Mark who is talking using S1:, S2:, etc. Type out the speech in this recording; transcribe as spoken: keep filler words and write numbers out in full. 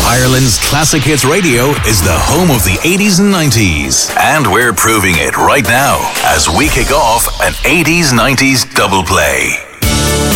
S1: Ireland's Classic Hits Radio is the home of the eighties and nineties. And we're proving it right now as we kick off an eighties nineties double play.